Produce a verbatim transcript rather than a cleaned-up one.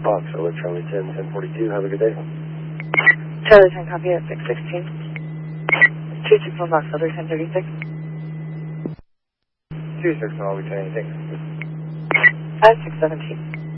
Fox, I'll let Charlie ten, ten forty-two. Have a good day. Charlie ten, copy at six sixteen. two six one Fox, Elder ten thirty-six. two six one, I'll be ten eighty-six. At six seventeen.